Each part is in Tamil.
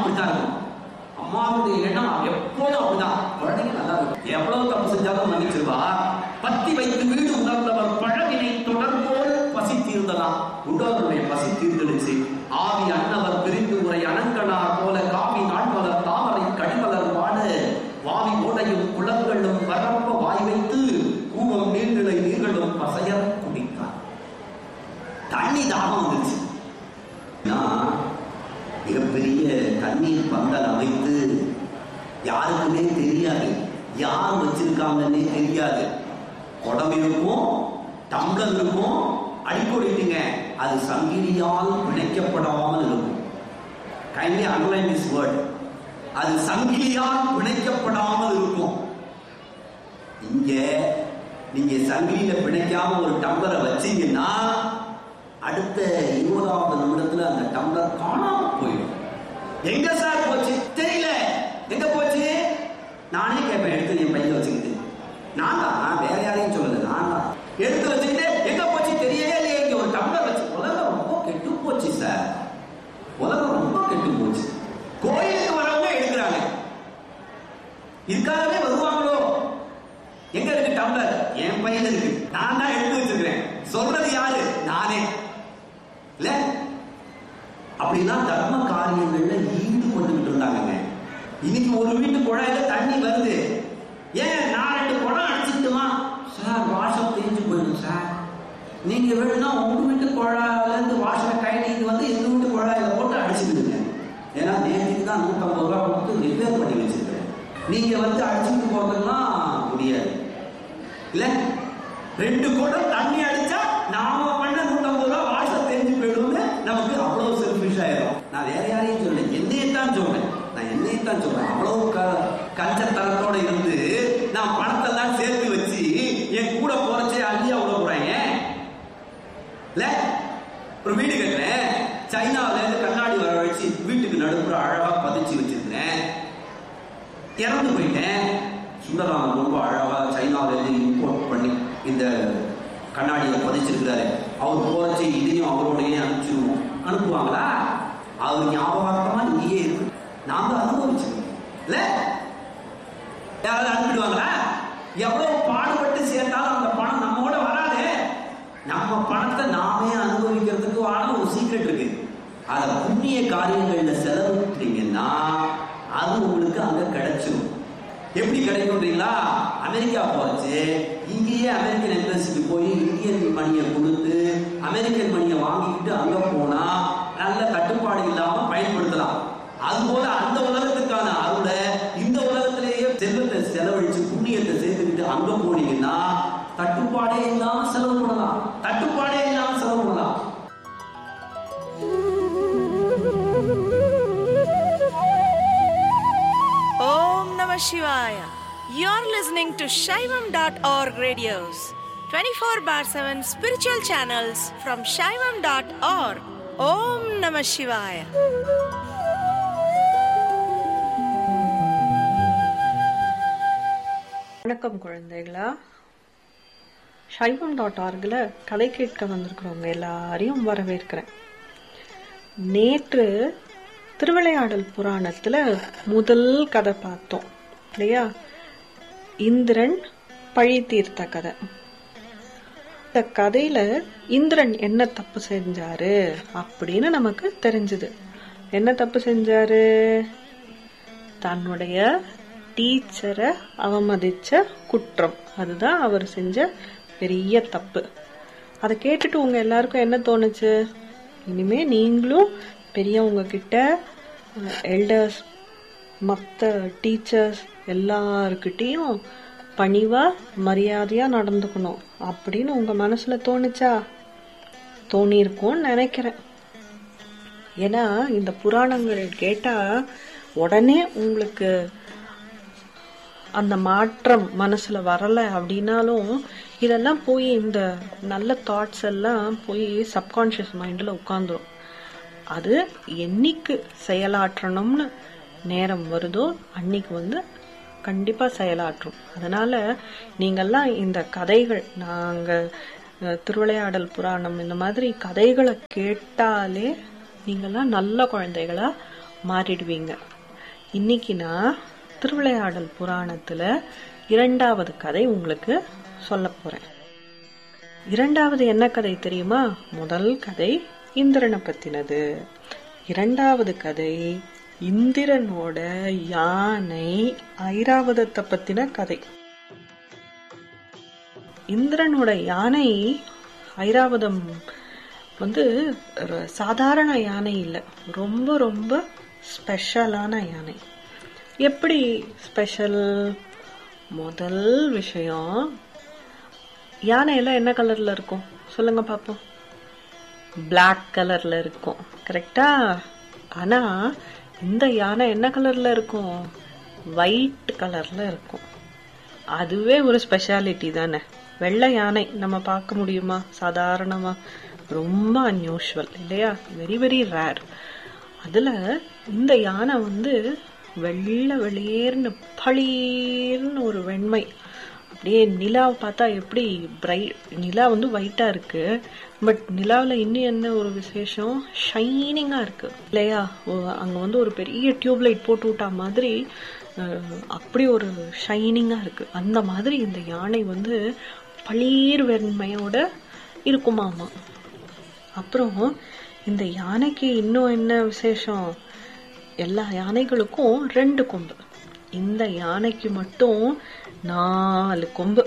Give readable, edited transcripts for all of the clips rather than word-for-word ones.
அப்படித்தான் இருக்கும். அம்மாவுடைய எண்ணம் எப்போதும் அப்படிதான். குழந்தைங்க நல்லா இருக்கும், எவ்வளவு தப்பு செஞ்சாலும் மன்னிச்சிருவா. பத்தி வைத்து வீடு உணர்ந்தவர் பழவினை தொடர்போல் பசி தீர்ந்தலாம். உடலுடைய பசி தீர்ந்துடுச்சு. ஆவி அன்னவர் பிரிந்து உரை அனங்கனார் போல காவி நாட்மலர் தாமரை கடிமலர் வாட வாவி ஓடையும் குளங்களும் வரப்ப வாய் வைத்து கூவம் நீர்நிலை நீர்களும் பசையர் குடித்தார். தண்ணி தாகம் வந்துச்சு. மிகப்பெரிய தண்ணீர் பந்தல் அமைத்து யாருக்குமே தெரியாது, யார் வச்சிருக்காங்கன்னே தெரியாது. குடம் இருக்கும், டம்ளர் இருக்கும், அடிக்கொடிட்டுங்க. அது சங்கிலியால் பிணைக்கப்படாமல் இருக்கும். Kindly underline this word. அது சங்கிலியால் பிணைக்கப்படாமல் இருக்கும். இங்க நீங்க சங்கிலியில பிணைக்காம ஒரு டம்ளரை வச்சீங்கன்னா அடுத்த 20வது நிமிடத்துல அந்த டம்ளர் காணாம போயிடும். எங்க சார் போச்சு தெரியல, எங்க போச்சு? நானே கேட்பேன், எடுத்து என் பையில வச்சுக்கிட்டு. நான் வேற யாரையும் சொல்லல, நான் தான் எடுத்து வச்சுக்கிட்டு எங்க போச்சு தெரியவே இல்லையே. இங்க ஒரு டம்ளர் வச்சு. உலகம் ரொம்ப கெட்டு போச்சு சார், உலகம் ரொம்ப கெட்டு போச்சு. கோயிலுக்கு வரவங்க எடுக்கிறாங்க, இதுக்காகவே வருவாங்களோ? எங்க இருக்கு டம்ளர்? என் பையில இருக்கு, நான் தான் எடுத்து வச்சிருக்கிறேன். சொல்றது யாரு? நானே. இல்ல அப்படின்னா தர்ம காரியங்கள்ல ஈடுபட்டுக்கிட்டு இருந்தாங்க. இன்னைக்கு ஒரு வீட்டு குழாயில தண்ணி வருது, ஏன் நான் 2 குடம் அடிச்சுட்டுமா சார்? வாஷம் தேஞ்சு போயிடும் சார். நீங்க வேணும்னா உங்க வீட்டு குழாயில இருந்து வாஷரை கையில வந்து எங்க வீட்டு குழாயில போட்டு அடிச்சுக்கிடுங்க. ஏன்னா நேற்றுக்கு தான் 150 ரூபாய் கொடுத்து ரிப்பேர் பண்ணி வச்சிருக்கேன். நீங்க வந்து அடிச்சுட்டு போறதுலாம் முடியாது. இல்ல 2 குடம் தண்ணி அடிச்சா நாம பண்ண 150 ரூபாய் வாஷர் தெரிஞ்சு போயிடும்னு நமக்கு அவ்வளவு செல்ஃபிஷ் ஆயிடும். நான் வேற யாரையும் சொல்றேன், என்னையத்தான் சொல்றேன். நான் என்னையத்தான் சொல்றேன். அவ்வளவு கஞ்சத்தனத்தோட இருந்து நான் பணத்தெல்லாம் சேர்த்து வச்சு என் கூட போறச்சே அள்ளி அவ்வளவு போறாங்க. இல்ல ஒரு வீடு கட்டுறேன், சைனாவில இருந்து கண்ணாடி வர வச்சு வீட்டுக்கு நடுப்புற அழகா பதிச்சு வச்சிருக்கிறேன். இறந்து போயிட்டேன். சுந்தரராமன் ரொம்ப அழகா சைனாவில இருந்து இம்போர்ட் பண்ணி இந்த கண்ணாடியை பதிச்சிருக்கிறாரு. அவர் போறச்சு இதையும் அவரோடையே அனுப்புவாங்களா? அவர் ஞாபகமா இங்கேயே இருக்கு, நாம அனுபவிச்சிருக்கோம். இல்ல யாராவது அனுப்பிடுவாங்களா? எவ்வளவு பாடுபட்டு சேர்த்தாலும் அந்த பணம் நம்மோட வராது. நம்ம பணத்தை நாமே அனுபவிக்கிறதுக்கு ஒரு சீக்ரெட் இருக்கு. அத புண்ணிய காரியங்கள்ல செலவிட்டீங்கன்னா அது உங்களுக்கு அங்க கிடைச்சிடும். எப்படி கிடைக்கும்ன்றீங்களா? அமெரிக்கா போச்சு, இங்கேயே அமெரிக்கன் எம்பசிக்கு போய் இந்தியன் மணியை கொடுத்து அமெரிக்கன் மணியை வாங்கிக்கிட்டு அங்க போனா நல்ல கட்டுப்பாடு இல்லாம பயன்படுத்தலாம். அதுபோல அந்த உலகத்துக்கான அருளை இந்த உலகத்திலேயே செல்வத்தை செலவழிச்சு புண்ணியத்தை சேர்த்துக்கிட்டு அங்க போனீங்கன்னா தட்டுப்பாடே இல்லாம செலவு பண்ணலாம், தட்டுப்பாடே இல்லாம செலவு பண்ணலாம். Om Namah Shivaya. You're listening to Shaivam.org radios, 24/7 spiritual channels from Shaivam.org. Om Namah Shivaya. வணக்கம் குழந்தைகளா. Shaivam.orgல கதை கேட்க வந்திருக்கிறவங்க எல்லாரையும் வரவேற்கிறேன். நேற்று திருவிளையாடல் புராணத்துல முதல் கதை பார்த்தோம் இல்லையா? இந்திரன் பழி தீர்த்த கதை. இந்த கதையில இந்திரன் என்ன தப்பு செஞ்சாரு அப்படின்னு நமக்கு தெரிஞ்சது. என்ன தப்பு செஞ்சாரு? தன்னுடைய டீச்சரை அவமதிச்ச குற்றம், அதுதான் அவர் செஞ்ச பெரிய தப்பு. அதை கேட்டுட்டு உங்க எல்லாருக்கும் என்ன தோணுச்சு? இனிமே நீங்களும் பெரியவங்க கிட்ட, எல்டர்ஸ், மற்ற டீச்சர்ஸ் எல்லாருக்கிட்டையும் பணிவா மரியாதையா நடந்துக்கணும் அப்படின்னு உங்க மனசுல தோணுச்சா? தோணிருக்கும்னு நினைக்கிறேன். ஏன்னா இந்த புராணங்கள் கேட்டா உடனே உங்களுக்கு அந்த மாற்றம் மனசுல வரல அப்படின்னாலும் இதெல்லாம் போய் இந்த நல்ல தாட்ஸ் எல்லாம் போய் சப்கான்ஷியஸ் மைண்ட்ல உட்கார்ந்துரும். அது என்னைக்கு செயலாற்றணும்னு நேரம் வருதோ அன்னைக்கு கண்டிப்பா செயலாற்றும். அதனால நீங்கெல்லாம் இந்த கதைகள், நாங்க திருவிளையாடல் புராணம் இந்த மாதிரி கதைகளை கேட்டாலே நீங்கெல்லாம் நல்ல குழந்தைகளா மாறிடுவீங்க. இன்னைக்கு நான் திருவிளையாடல் புராணத்துல 2வது கதை உங்களுக்கு சொல்ல போறேன். 2வது என்ன கதை தெரியுமா? முதல் கதை இந்திரனை பத்தினது. 2வது கதை இந்திரனோட யானை ஐராவதத்தை பத்தின கதை. இந்திரனோட யானை ஐராவதம் சாதாரண யானை இல்லை, ரொம்ப ரொம்ப ஸ்பெஷலான யானை. எப்படி ஸ்பெஷல்? முதல் விஷயம், யானையெல்லாம் என்ன கலர்ல இருக்கும் சொல்லுங்க பாப்போம்? பிளாக் கலர்ல இருக்கும், கரெக்டா? ஆனா இந்த யானை என்ன கலர்ல இருக்கும்? ஒயிட் கலர்ல இருக்கும். அதுவே ஒரு ஸ்பெஷாலிட்டி தானே. வெள்ளை யானை நம்ம பார்க்க முடியுமா சாதாரணமா? ரொம்ப அன்யூஷுவல் இல்லையா? Very very rare. அதுல இந்த யானை வெள்ளை வெளியேர்னு பளீர்னு ஒரு வெண்மை. அப்படியே நிலாவை பார்த்தா எப்படி நிலா ஒயிட்டா இருக்கு, பட் நிலாவில இன்னும் என்ன ஒரு விசேஷம், ஷைனிங்கா இருக்கு இல்லையா? அங்க ஒரு பெரிய டியூப்லைட் போட்டு விட்டா மாதிரி அப்படி ஒரு ஷைனிங்கா இருக்கு. அந்த மாதிரி இந்த யானை பளீர் வெண்மையோட இருக்குமாமா. அப்புறம் இந்த யானைக்கு இன்னும் என்ன விசேஷம், எல்லா யானைகளுக்கும் 2 கொம்பு, இந்த யானைக்கு மட்டும் 4 கொம்பு.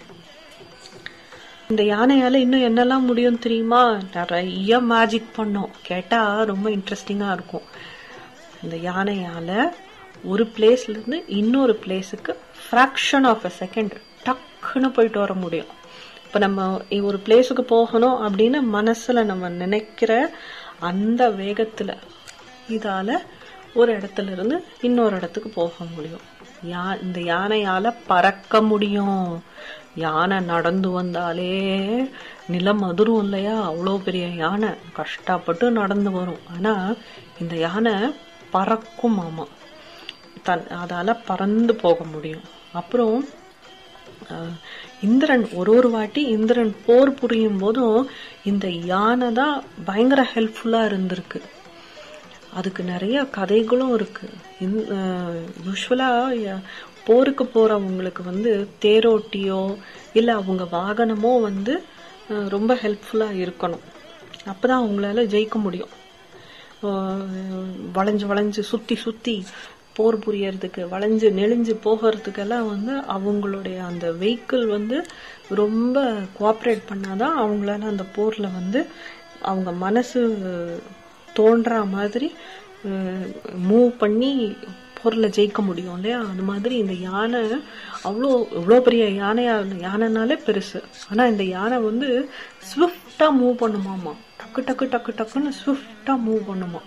இந்த யானையால இன்னும் என்னெல்லாம் முடியும் தெரியுமா? நிறைய மேஜிக் பண்ணோம். கேட்டா ரொம்ப இன்ட்ரெஸ்டிங்கா இருக்கும். இந்த யானையால ஒரு பிளேஸ்ல இருந்து இன்னொரு பிளேஸுக்கு ஃபிராக்ஷன் ஆஃப் அ செகண்ட் டக்குன்னு போயிட்டு வர முடியும். இப்ப நம்ம ஒரு பிளேஸுக்கு போகணும் அப்படின்னு மனசுல நம்ம நினைக்கிற அந்த வேகத்துல இதால ஒரு இடத்துல இருந்து இன்னொரு இடத்துக்கு போக முடியும். இந்த யானையால பறக்க முடியும். யானை நடந்து வந்தாலே நிலம் அதிரும் இல்லையா? அவ்வளோ பெரிய யானை கஷ்டப்பட்டு நடந்து வரும். ஆனா இந்த யானை பறக்கும் மாமா, அதால பறந்து போக முடியும். அப்புறம் இந்திரன் ஒரு வாட்டி இந்திரன் போர் புரியும் போதும் இந்த யானை தான் பயங்கர ஹெல்ப்ஃபுல்லா இருந்திருக்கு. அதுக்கு நிறைய கதைகளும் இருக்கு. யூஸ்வலா போருக்கு போறவங்களுக்கு தேரோட்டியோ இல்ல அவங்க வாகனமோ ரொம்ப ஹெல்ப்ஃபுல்லா இருக்கணும். அப்பதான் அவங்களால ஜெயிக்க முடியும். வளைஞ்சு வளைஞ்சு சுத்தி சுத்தி போர் புரியறதுக்கு, வளைஞ்சு நெளிஞ்சு போகிறதுக்கெல்லாம் அவங்களுடைய அந்த வெஹிக்கிள் ரொம்ப கோஆப்ரேட் பண்ணாதான் அவங்களால அந்த போர்ல அவங்க மனசு தோன்ற மாதிரி மூவ் பண்ணி போர்ல ஜெயிக்க முடியும் இல்லையா? அது மாதிரி இந்த யானை இவ்வளோ பெரிய யானைனாலே பெருசு. ஆனா இந்த யானை ஸ்விஃப்டா மூவ் பண்ணுமாமா. டக்கு டக்கு டக்கு டக்குன்னு ஸ்விஃப்டா மூவ் பண்ணுமா.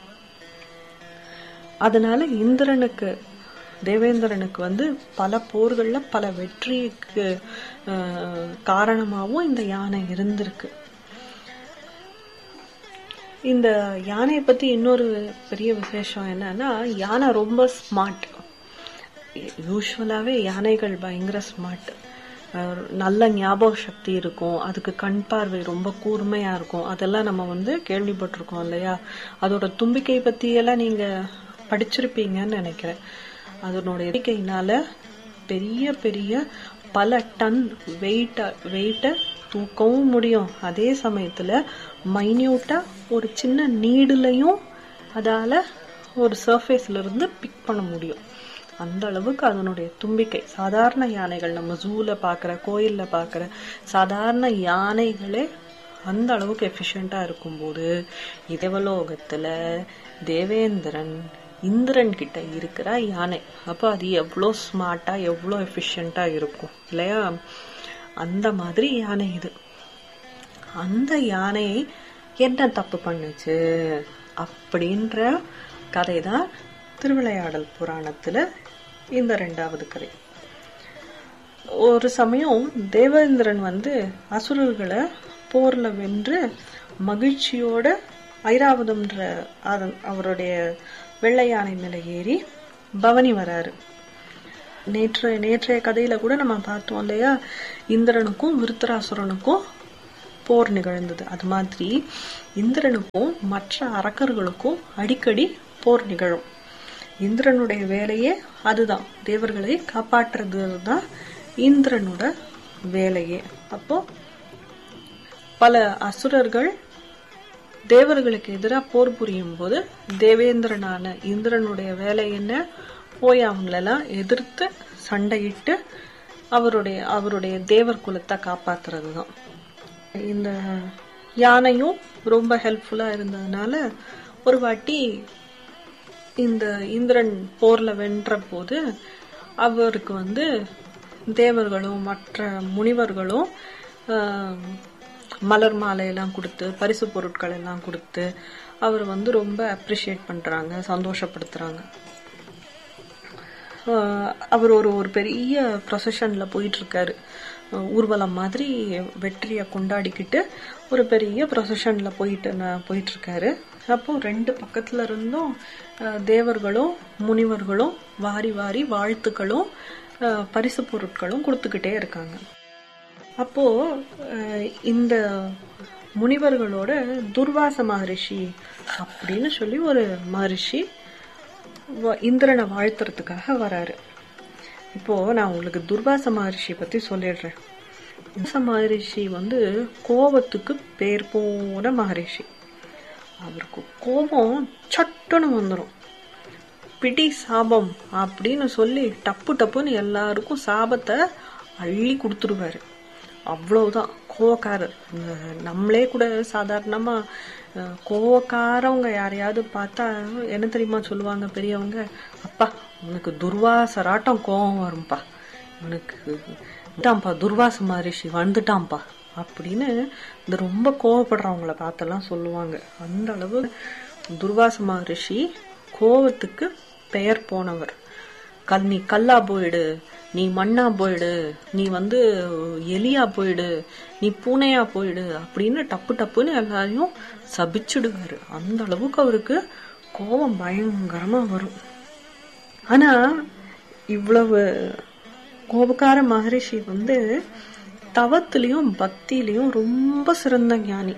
அதனால தேவேந்திரனுக்கு பல போர்கள்ல பல வெற்றிக்கு காரணமாகவும் இந்த யானை இருந்திருக்கு. இந்த யானையை பத்தி இன்னொரு பெரிய விசேஷம் என்னன்னா, யானை ரொம்ப ஸ்மார்ட். யூஸ்வலாவே யானைகள் பயங்கர ஸ்மார்ட். நல்ல ஞாபக சக்தி இருக்கும், அதுக்கு கண் பார்வை ரொம்ப கூர்மையா இருக்கும். அதெல்லாம் நம்ம கேள்விப்பட்டிருக்கோம் இல்லையா? அதோட தும்பிக்கை பத்தி எல்லாம் நீங்க படிச்சிருப்பீங்கன்னு நினைக்கிறேன். அதனோட எண்ணிக்கையினால பெரிய பெரிய பல டன் வெயிட்ட தூக்கவும் முடியும். அதே சமயத்துல மைன்யூட்டா ஒரு சின்ன நீடுலையும் அதால ஒரு சர்ஃபேஸ்ல இருந்து பிக் பண்ண முடியும். அந்த அளவுக்கு அதனுடைய தும்பிக்கை. சாதாரண யானைகள், நம்ம ஜூல பாக்குற, கோயில்ல பாக்குற சாதாரண யானைகளே அந்த அளவுக்கு எஃபிஷியண்டா இருக்கும்போது, தேவலோகத்துல தேவேந்திரன் இந்திரன் கிட்ட இருக்கிற யானை, அப்ப அது எவ்வளோ ஸ்மார்ட்டா எவ்வளோ எஃபிஷியண்டா இருக்கும் இல்லையா? அந்த மாதிரி யானை இது. அந்த யானை என்ன தப்பு பண்ணுச்சு அப்படின்ற கதைதான் திருவிளையாடல் புராணத்துல இந்த 2வது கதை. ஒரு சமயம் தேவேந்திரன் அசுரர்களை போர்ல வென்று மகிழ்ச்சியோட ஐராவதம்ன்ற அவருடைய வெள்ளை யானை மேல ஏறி பவனி வராரு. நேற்றைய கதையில கூட நம்ம பார்த்தோம் இல்லையா? இந்திரனுக்கும் விருத்தராசுரனுக்கும் போர் நிகழ்ந்தது. அது மாதிரி இந்திரனுக்கும் மற்ற அரக்கர்களுக்கும் அடிக்கடி போர் நிகழும். இந்திரனுடைய வேலையே அதுதான், தேவர்களை காப்பாற்றுறது தான் இந்திரனோட வேலையே. அப்போ பல அசுரர்கள் தேவர்களுக்கு எதிராக போர் புரியும் போது தேவேந்திரனான இந்திரனுடைய வேலை என்ன, போய் அவங்களெல்லாம் எதிர்த்து சண்டையிட்டு அவருடைய தேவர் குலத்தை காப்பாத்துறது தான். இந்த யானையும் ரொம்ப ஹெல்ப்ஃபுல்லா இருந்ததுனால ஒரு வாட்டி இந்த இந்திரன் போர்ல வென்ற போது அவருக்கு தேவர்களும் மற்ற முனிவர்களும் மலர் மாலையெல்லாம் கொடுத்து பரிசு பொருட்கள் எல்லாம் கொடுத்து அவர் ரொம்ப அப்ரிஷியேட் பண்றாங்க, சந்தோஷப்படுத்துறாங்க. அவர் ஒரு பெரிய ப்ரொசஷன்ல போயிட்டு இருக்காரு, ஊர்வலம் மாதிரி வெற்றியை கொண்டாடிக்கிட்டு ஒரு பெரிய ப்ரொசஷன்ல போயிட்டு இருக்காரு. அப்போ ரெண்டு பக்கத்துல இருந்தும் தேவர்களும் முனிவர்களும் வாரி வாரி வாழ்த்துக்களும் பரிசு பொருட்களும் கொடுத்துக்கிட்டே இருக்காங்க. அப்போ இந்த முனிவர்களோட துர்வாச மகரிஷி அப்படின்னு சொல்லி ஒரு மகரிஷி இந்திரனை வாழ்த்துறதுக்காக வராரு. இப்போ நான் உங்களுக்கு துர்வாச மகரிஷி பத்தி சொல்லிடுறேன். துர்வாச மகரிஷி கோபத்துக்கு பேர் போன மகரிஷி. அவருக்கு கோபம் சட்டுன்னு வந்துடும். பிடி சாபம் அப்படின்னு சொல்லி டப்பு டப்புன்னு எல்லாருக்கும் சாபத்தை அள்ளி கொடுத்துருவாரு. அவ்வளவுதான் கோவக்காரர். நம்மளே கூட சாதாரணமா கோவக்காரவங்க யாரையாவது பார்த்தா என்ன தெரியுமா சொல்லுவாங்க பெரியவங்க, அப்பா உனக்கு துர்வாசராட்டம் கோவம் வரும்பா, உனக்கு துர்வாச மகரிஷி வந்துட்டான்பா அப்படின்னு இந்த ரொம்ப கோவப்படுறவங்கள பார்த்தெல்லாம் சொல்லுவாங்க. அந்த அளவு துர்வாச மகரிஷி கோவத்துக்கு பெயர் போனவர். நீ கல்லா போயிடு, நீ மண்ணா போயிடு, நீ எலியா போயிடு, நீ பூனையா போயிடு அப்படின்னு டப்பு டப்புன்னு எல்லாரையும் சபிச்சுடுவாரு. அந்த அளவுக்கு அவருக்கு கோபம் பயங்கரமா வரும். ஆனா இவ்வளவு கோபக்கார மகரிஷி தவத்திலையும் பக்தியிலையும் ரொம்ப சிறந்த ஞானி.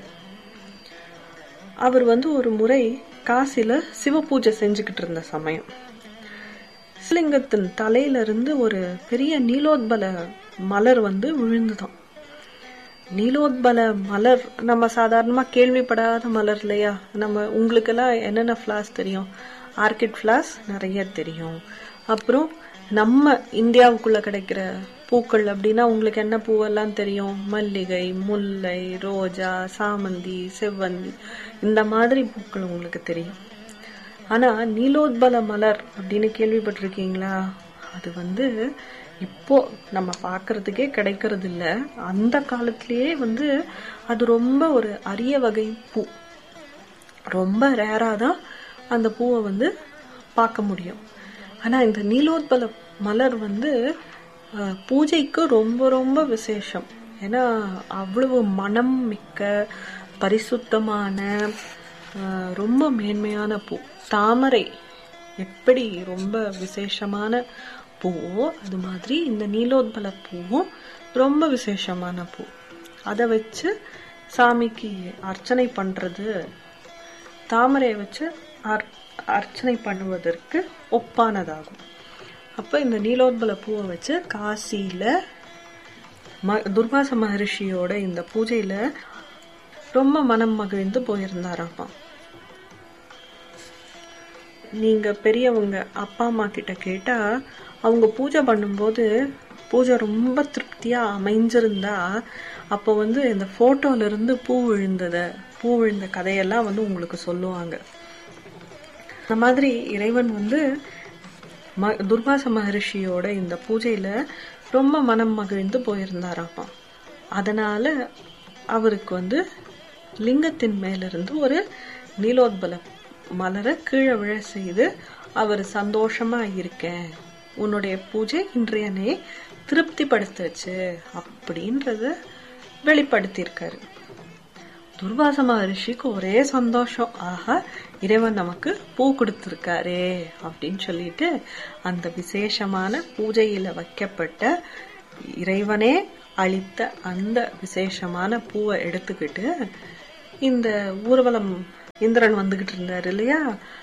அவர் ஒரு முறை காசில சிவ பூஜை செஞ்சுக்கிட்டு இருந்த சமயம் சிவலிங்கத்தின் தலையில இருந்து ஒரு பெரிய நீலோத்பல மலர் விழுந்துதான். நீலோத்பல மலர் நம்ம சாதாரணமா கேள்விப்படாத மலர் இல்லையா? உங்களுக்கு எல்லாம் என்னென்ன பிளாஸ் தெரியும்? ஆர்கிட் பிளாஸ் நிறைய தெரியும். அப்புறம் நம்ம இந்தியாவுக்குள்ள கிடைக்கிற பூக்கள் அப்படின்னா உங்களுக்கு என்ன பூவெல்லாம் தெரியும்? மல்லிகை, முல்லை, ரோஜா, சாமந்தி, செவ்வந்தி, இந்த மாதிரி பூக்கள் உங்களுக்கு தெரியும். ஆனா நீலோத்பல மலர் அப்படின்னு கேள்விப்பட்டிருக்கீங்களா? அது இப்போ நம்ம பாக்குறதுக்கே கிடைக்கிறது இல்ல. அந்த காலத்திலேயே அது ரொம்ப ஒரு அரிய வகை பூ. ரொம்ப ரேரா தான் அந்த பூவை பார்க்க முடியும். ஆனா இந்த நீலோத்பல மலர் பூஜைக்கு ரொம்ப ரொம்ப விசேஷம். ஏன்னா அவ்வளவு மனம் மிக்க பரிசுத்தமான ரொம்ப மேன்மையான பூ. தாமரை எப்படி ரொம்ப விசேஷமான பூவோ அது மாதிரி இந்த நீலோத்பல பூவும் ரொம்ப விசேஷமான பூ. அதை வச்சு சாமிக்கு அர்ச்சனை பண்றது, தாமரையை வச்சு அர்ச்சனை பண்ணுவதற்கு ஒப்பானதாகும். அப்ப இந்த நீலோத்பல பூவை வச்சு காசியில துர்வாச மகரிஷியோட இந்த பூஜையில ரொம்ப மனம் மகிழ்ந்து போயிருந்தாராமா. நீங்க பெரியவங்க அப்பா அம்மா கிட்ட கேட்டா அவங்க பூஜை பண்ணும்போது பூஜை ரொம்ப திருப்தியா அமைஞ்சிருந்தா அப்போ இந்த போட்டோல இருந்து பூ விழுந்த கதையெல்லாம் உங்களுக்கு சொல்லுவாங்க. அந்த மாதிரி இறைவன் துர்வாச மகரிஷியோட இந்த பூஜையில ரொம்ப மனம் மகிழ்ந்து போயிருந்தாராமா. அதனால அவருக்கு லிங்கத்தின் மேல இருந்து ஒரு நீலோத்பல மலரை கீழே விழ செய்து அவர் சந்தோஷமா இருக்கேன், உன்னுடைய பூஜை இன்றையனே திருப்தி படுத்துச்சு அப்படின்றத வெளிப்படுத்தியிருக்காரு. துர்வாச மகரிஷிக்கு ஒரே சந்தோஷம், ஆஹா இறைவன் நமக்கு பூ கொடுத்திருக்காரே அப்படின்னு சொல்லிட்டு அந்த விசேஷமான பூஜையில வைக்கப்பட்ட இறைவனே அளித்த அந்த விசேஷமான பூவை எடுத்துக்கிட்டு இந்த ஊர்வலம் இந்திரன் வந்துகிட்டு இருந்தாரு இல்லையா,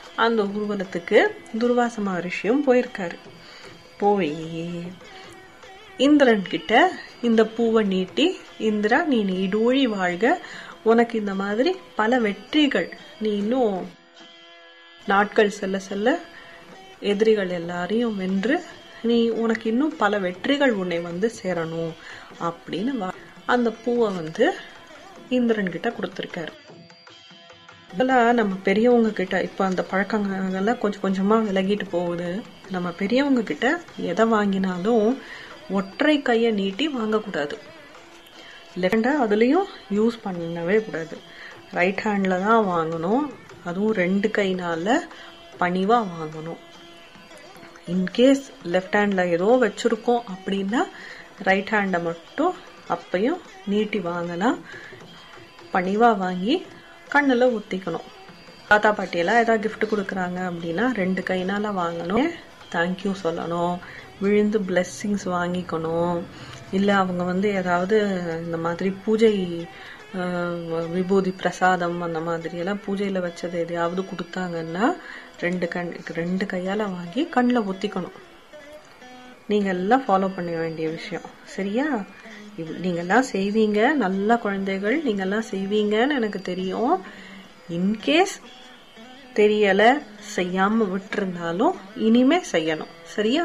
அந்த ஊர்வலத்துக்கு துர்வாச மகரிஷியும் போயிருக்காரு. போய் இந்திரன் கிட்ட இந்த பூவை நீட்டி, இந்திரா நீ நீடூழி வாழ்க, உனக்கு இந்த மாதிரி பல வெற்றிகள், நீ இன்னும் நாட்கள் செல்ல செல்ல எதிரிகள் எல்லாரையும் வென்று நீ உனக்கு இன்னும் பல வெற்றிகள் உன்னை வந்து சேரணும் அப்படின்னு அந்த பூவை வந்து இந்திரன் கிட்ட கொடுத்திருக்காரு. இதெல்லாம் நம்ம பெரியவங்க கிட்ட இப்ப அந்த பழக்கங்கள்லாம் கொஞ்சம் கொஞ்சமா விலகிட்டு போகுது. நம்ம பெரியவங்க கிட்ட எதை வாங்கினாலும் ஒற்றை கைய நீட்டி வாங்கக்கூடாது. லெஃப்ட் ஹேண்ட் அதுலயும் யூஸ் பண்ணவே கூடாது. ரைட் ஹேண்ட்ல தான் வாங்கணும். அதுவும் 2 கைனால பணிவா வாங்கணும். இன்கேஸ் லெஃப்ட் ஹேண்ட்ல ஏதோ வச்சிருக்கோம் அப்படின்னா ரைட் ஹேண்ட மட்டும் அப்பையும் நீட்டி வாங்கலாம். பணிவா வாங்கி கண்ணுல ஊத்திக்கணும். தாத்தா பாட்டியெல்லாம் ஏதாவது கிஃப்ட் கொடுக்கறாங்க அப்படின்னா 2 கைனால வாங்கணும். தேங்க்யூ சொல்லணும். விழுந்து பிளெஸ்ஸிங்ஸ் வாங்கிக்கணும். இல்ல அவங்க வந்து ஏதாவது இந்த மாதிரி பூஜை விபூதி பிரசாதம் அந்த மாதிரி எல்லாம் பூஜையில வச்சது எதையாவது கொடுத்தாங்கன்னா 2 கையால வாங்கி கண்ணுல ஊத்திக்கணும். நீங்க எல்லாம் ஃபாலோ பண்ண வேண்டிய விஷயம். சரியா? நீங்க எல்லாம் செய்வீங்க, நல்ல குழந்தைகள், நீங்க எல்லாம் செய்வீங்கன்னு எனக்கு தெரியும். இன்கேஸ் தெரியல, செய்யாம விட்டுருந்தாலும் இனிமே செய்யணும். சரியா?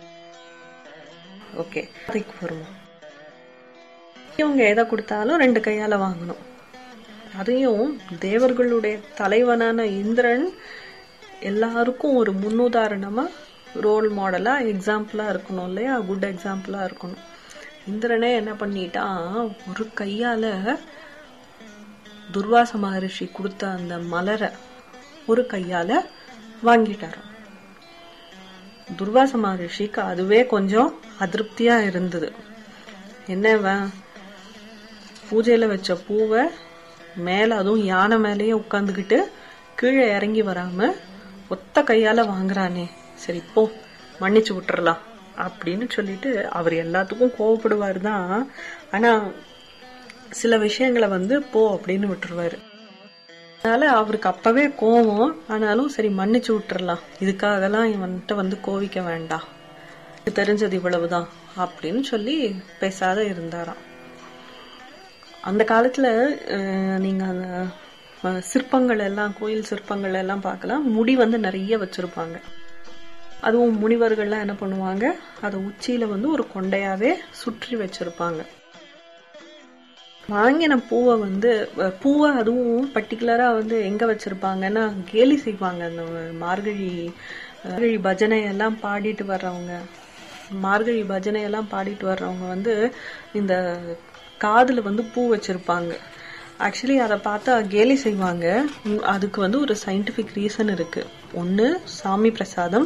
ஓகே, அதுக்கு வருவோம். இவங்க எதை கொடுத்தாலும் 2 கையால வாங்கணும். அதையும் தேவர்களுடைய தலைவனான இந்திரன் எல்லாருக்கும் ஒரு முன்னுதாரணமா, ரோல் மாடலா, எக்ஸாம்பிளா இருக்கணும் இல்லையா? குட் எக்ஸாம்பிளா இருக்கணும். இந்திரனே என்ன பண்ணிட்டான், ஒரு கையால துர்வாச மகரிஷி கொடுத்த அந்த மலரை ஒரு கையால வாங்கிட்டாரு. துர்வாச மகரிஷிக்கு அதுவே கொஞ்சம் அதிருப்தியா இருந்தது. என்ன, பூஜையில வச்ச பூவை மேல, அதுவும் யானை மேலேயே உட்கார்ந்துகிட்டு கீழே இறங்கி வராம ஒத்த கையால வாங்குறானே, சரி போ மன்னிச்சு விட்டுறலாம் அப்படின்னு சொல்லிட்டு அவர் எல்லாத்துக்கும் கோவப்படுவாரு தான். ஆனா சில விஷயங்களை வந்து போ அப்படின்னு விட்டுருவாரு. அதனால அவருக்கு அப்பவே கோவம். ஆனாலும் சரி மன்னிச்சு விட்டுறலாம், இதுக்காகலாம் இவன்கிட்ட வந்து கோவிக்க வேண்டாம், தெரிஞ்சது இவ்வளவுதான் அப்படின்னு சொல்லி பேசாத இருந்தாராம். அந்த காலத்துல நீங்க சிற்பங்கள் எல்லாம், கோயில் சிற்பங்கள் எல்லாம் பார்க்கலாம். முடி வந்து நிறைய வச்சிருப்பாங்க. அதுவும் முனிவர்கள்லாம் என்ன பண்ணுவாங்க, அதை உச்சியில வந்து ஒரு கொண்டையாவே சுற்றி வச்சிருப்பாங்க. வாங்கின பூவை வந்து அதுவும் பர்டிகுலரா வந்து எங்க வச்சிருப்பாங்கன்னா கேலி செய்வாங்க. அந்த மார்கழி பஜனை எல்லாம் பாடிட்டு வர்றவங்க வந்து இந்த காதுல வந்து பூ வச்சிருப்பாங்க. ஆக்சுவலி அதை பார்த்தா கேலி செய்வாங்க. அதுக்கு வந்து ஒரு சயின்டிபிக் ரீசன் இருக்கு. ஒன்னு, சாமி பிரசாதம்.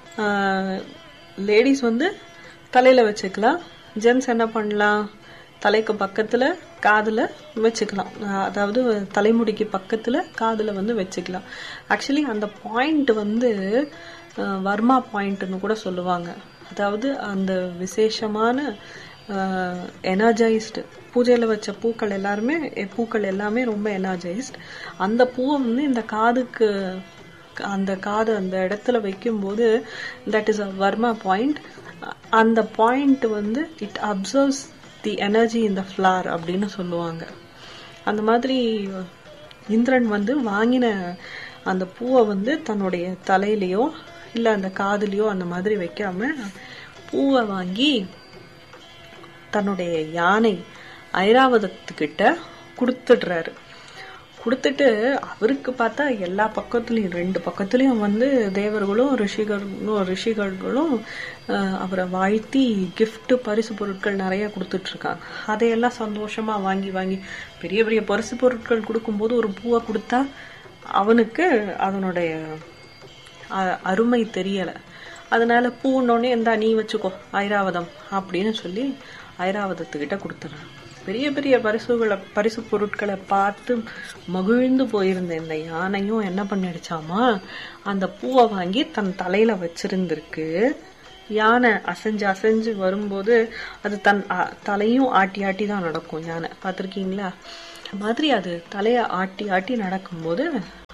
லேடிஸ் வந்து தலையில வச்சுக்கலாம். ஜென்ஸ் என்ன பண்ணலாம், தலைக்கு பக்கத்துல காதுல வச்சுக்கலாம். அதாவது தலைமுடிக்கு பக்கத்துல காதுல வந்து வச்சுக்கலாம். ஆக்சுவலி அந்த பாயிண்ட் வந்து வர்மா பாயிண்ட்னு கூட சொல்லுவாங்க. அதாவது அந்த விசேஷமான எனர்ஜைஸ்டு, பூஜையில வச்ச பூக்கள் எல்லாமே ரொம்ப எனர்ஜைஸ்ட். அந்த பூவை வந்து இந்த காதுக்கு, அந்த இடத்துல வைக்கும் போது that is a Verma point. அந்த பாயிண்ட் வந்து it absorbs the energy in the flower அப்படின்னு சொல்லுவாங்க. அந்த மாதிரி இந்திரன் வந்து வாங்கின அந்த பூவை வந்து தன்னுடைய தலையிலயோ இல்ல அந்த காதுலயோ அந்த மாதிரி வைக்காம பூவை வாங்கி தன்னுடைய யானை ஐராவதத்துக்கிட்ட கொடுத்துடுறாரு. கொடுத்துட்டு அவருக்கு பார்த்தா எல்லா பக்கத்துலயும், 2 பக்கத்துலயும் வந்து தேவர்களும் ரிஷிகளும் அவரை வாழ்த்தி கிஃப்ட், பரிசு பொருட்கள் நிறைய கொடுத்துட்டு இருக்காங்க. அதையெல்லாம் சந்தோஷமா வாங்கி பெரிய பெரிய பரிசு பொருட்கள் கொடுக்கும்போது ஒரு பூவை கொடுத்தா அவனுக்கு அதனுடைய அருமை தெரியல. அதனால பூன்னொன்னே இந்தா நீ வச்சுக்கோ ஐராவதம் அப்படின்னு சொல்லி ஐராவதத்துக்கிட்ட கொடுத்துறான். பெரிய பெரிய பரிசு பொருட்களை பார்த்து மகிழ்ந்து போயிருந்த இந்த யானையும் என்ன பண்ணிடுச்சாமா, அந்த பூவை வாங்கி தன் தலையில வச்சிருந்திருக்கு. யானை அசைஞ்சு வரும்போது அது தன் தலையும் ஆட்டி தான் நடக்கும். யானை பார்த்திருக்கீங்களா? மாதிரி அது தலைய ஆட்டி நடக்கும்போது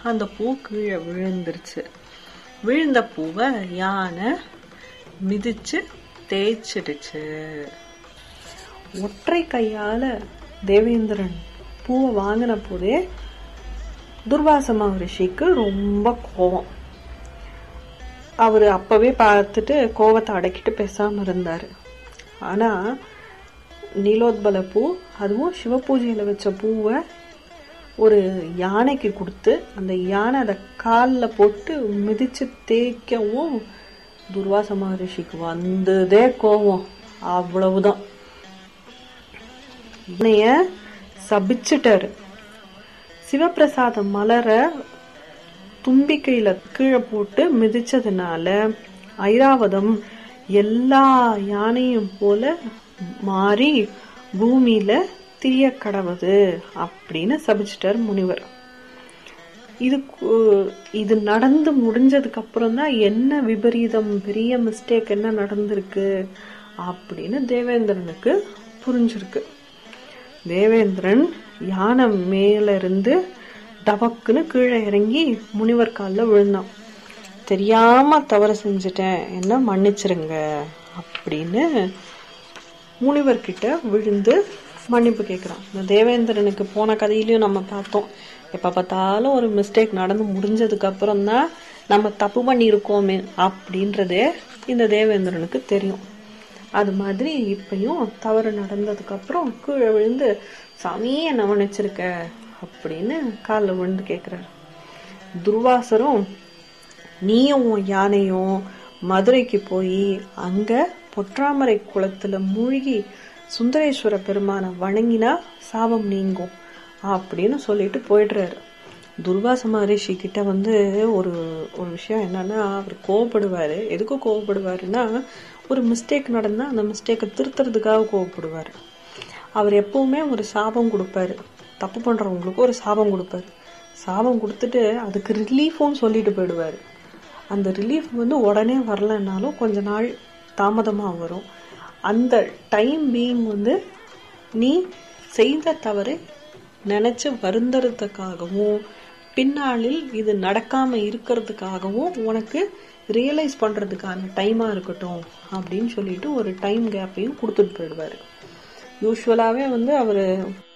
அந்த பூ கீழே விழுந்துருச்சு. விழுந்த பூவை யானை மிதிச்சு தேய்ச்சிடுச்சு. ஒற்றை கையால தேவேந்திரன் பூவை வாங்கின போதே துர்வாச மகரிஷிக்கு ரொம்ப கோபம். அவரு அப்பவே பார்த்துட்டு கோபத்தை அடக்கிட்டு பேசாம இருந்தாரு. ஆனா நீலோத்பல பூ, அதுவும் சிவ பூஜையில வச்ச பூவை ஒரு யானைக்கு கொடுத்து அந்த யானை அதை காலில் போட்டு மிதிச்சு தேய்க்கவும் துர்வாச மகரிஷிக்கு வந்ததே கோபம். அவ்வளவுதான், யானைய சபிச்சுட்டாரு. சிவபிரசாத மலர தும்பிக்கையில கீழே போட்டு மிதிச்சதுனால ஐராவதம் எல்லா யானையும் போல மாறி பூமியில திரிய கடவுது அப்படின்னு சபிச்சிட்டார் முனிவர். இது நடந்து முடிஞ்சதுக்கு அப்புறம் தான் என்ன விபரீதம், பெரிய மிஸ்டேக் என்ன நடந்திருக்கு அப்படின்னு தேவேந்திரனுக்கு புரிஞ்சிருக்கு. தேவேந்திரன் யானை மேல இருந்து டபக்குன்னு கீழே இறங்கி முனிவர் காலில் விழுந்தான். தெரியாம தவறு செஞ்சுட்டேன், என்ன மன்னிச்சிருங்க அப்படின்னு முனிவர்கிட்ட விழுந்து மன்னிப்பு கேட்கிறான். இந்த தேவேந்திரனுக்கு போன கதையிலயும் நம்ம பார்த்தோம், எப்ப பார்த்தாலும் ஒரு மிஸ்டேக் நடந்து முடிஞ்சதுக்கு அப்புறம் தான் நம்ம தப்பு பண்ணியிருக்கோமே அப்படின்றதே இந்த தேவேந்திரனுக்கு தெரியும். அது மாதிரி இப்பயும் தவறு நடந்ததுக்கு அப்புறம் கீழே விழுந்து சாமியே என்ன மன்னிச்சிருக்க அப்படின்னு காலில் விழுந்து கேட்கிறார். துர்வாசரும் நீயும் யானையும் மதுரைக்கு போய் அங்க பொற்றாமரை குளத்துல மூழ்கி சுந்தரேஸ்வர பெருமான வணங்கினா சாபம் நீங்கும் அப்படின்னு சொல்லிட்டு போயிடுறாரு. துர்வாச மகரிஷி கிட்ட ஒரு விஷயம் என்னன்னா, அவர் கோவப்படுவாரு. எதுக்கு கோவப்படுவாருன்னா, ஒரு மிஸ்டேக் நடந்தா அந்த மிஸ்டேக்கை திருத்துறதுக்காக கோவப்படுவாரு. அவர் எப்பவுமே ஒரு சாபம் கொடுப்பாரு, தப்பு பண்றவங்களுக்கு ஒரு சாபம் கொடுப்பாரு. சாபம் கொடுத்துட்டு அதுக்கு ரிலீஃபும் சொல்லிட்டு போயிடுவாரு. அந்த ரிலீஃப் உடனே வரலன்னாலும் கொஞ்ச நாள் தாமதமா வரும். அந்த டைம் பீயிங் நீ செய்த தவறை நினைச்சு வருந்தறதுக்காகவும் பின்னாளில் இது நடக்காம இருக்கிறதுக்காகவும் உனக்கு ரியலைஸ் பண்றதுக்கான டைமா இருக்கட்டும் அப்படின்னு சொல்லிட்டு ஒரு டைம் கேப்பையும் கொடுத்துட்டு போயிடுவாரு. யூஸ்வலாவே அவரு